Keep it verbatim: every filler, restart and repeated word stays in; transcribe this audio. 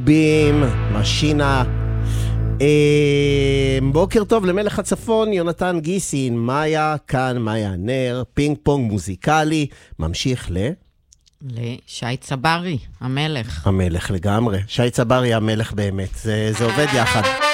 בים, משינה. בוקר טוב למלך הצפון, יונתן גיסין, מאיה, כאן מאיה נר, פינג פונג מוזיקלי, ממשיך ל... לשי צברי, המלך. המלך לגמרי, שי צברי המלך באמת, זה, זה עובד יחד.